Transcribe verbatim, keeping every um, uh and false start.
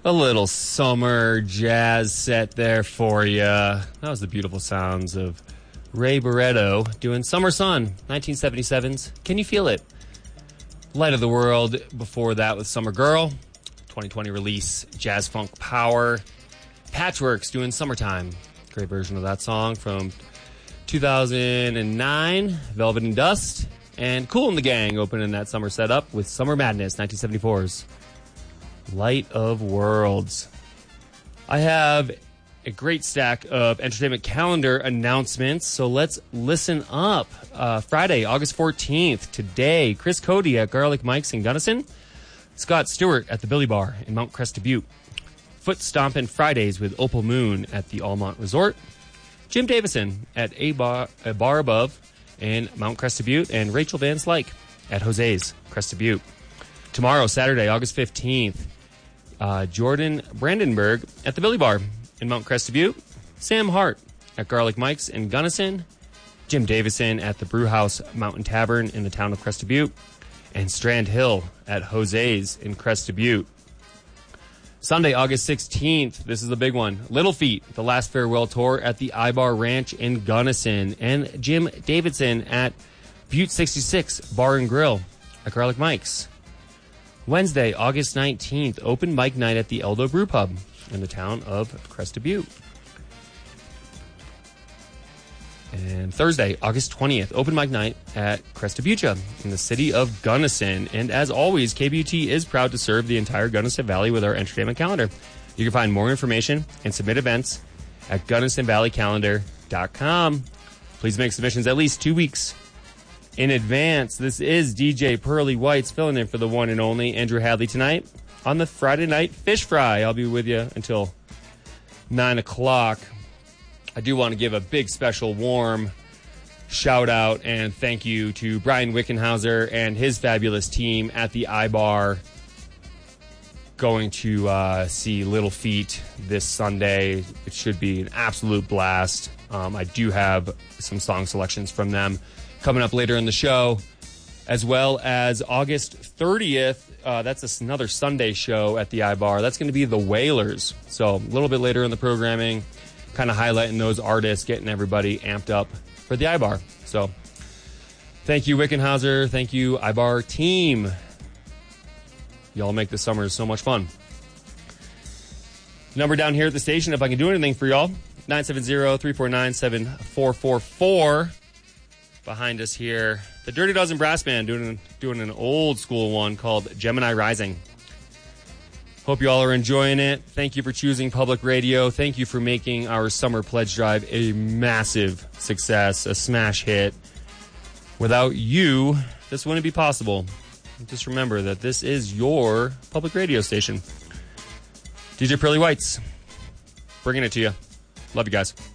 A little summer jazz set there for you. That was the beautiful sounds of Ray Barretto doing Summer Sun, nineteen seventy-seven's Can You Feel It? Light of the World before that with Summer Girl, twenty twenty release, Jazz Funk Power. Patchworks doing Summertime. Great version of that song from two thousand nine, Velvet and Dust. And Kool and the Gang opening that summer setup with Summer Madness, nineteen seventy-four's Light of Worlds. I have a great stack of entertainment calendar announcements, so let's listen up. Uh, Friday, August fourteenth, today, Chris Cody at Garlic Mike's in Gunnison, Scott Stewart at the Billy Bar in Mount Cresta Butte, Foot Stompin' Fridays with Opal Moon at the Almont Resort, Jim Davison at A Bar, a bar Above in Mount Cresta Butte, and Rachel Van Slyke at Jose's Cresta Butte. Tomorrow, Saturday, August fifteenth, uh, Jordan Brandenburg at the Billy Bar in Mount Cresta Butte, Sam Hart at Garlic Mike's in Gunnison, Jim Davison at the Brewhouse Mountain Tavern in the town of Cresta Butte, and Strand Hill at Jose's in Cresta Butte. Sunday, August sixteenth, this is the big one. Little Feat, the last farewell tour at the Ibar Ranch in Gunnison, and Jim Davidson at Butte sixty-six Bar and Grill at Garlic Mike's. Wednesday, August nineteenth, open mic night at the Eldo Brew Pub in the town of Cresta Butte. And Thursday, August twentieth, open mic night at Cresta Butte in the city of Gunnison. And as always, K B U T is proud to serve the entire Gunnison Valley with our entertainment calendar. You can find more information and submit events at gunnison valley calendar dot com. Please make submissions at least two weeks in advance. This is D J Pearly Whites filling in for the one and only Andrew Hadley tonight on the Friday Night Fish Fry. I'll be with you until nine o'clock. I do want to give a big special warm shout out and thank you to Brian Wickenhauser and his fabulous team at the iBar going to uh, see Little Feat this Sunday. It should be an absolute blast. Um, I do have some song selections from them coming up later in the show, as well as August thirtieth. Uh, that's another Sunday show at the iBar. That's going to be the Wailers. So a little bit later in the programming, kind of highlighting those artists, getting everybody amped up for the iBar. So thank you, Wickenhauser. Thank you, iBar team. Y'all make the summer so much fun. Number down here at the station, if I can do anything for y'all, nine seven zero, three four nine, seven four four four. Behind us here, the Dirty Dozen Brass Band doing, doing an old school one called Gemini Rising. Hope you all are enjoying it. Thank you for choosing public radio. Thank you for making our summer pledge drive a massive success, a smash hit. Without you, this wouldn't be possible. Just remember that this is your public radio station. D J Pearly Whites, bringing it to you. Love you guys.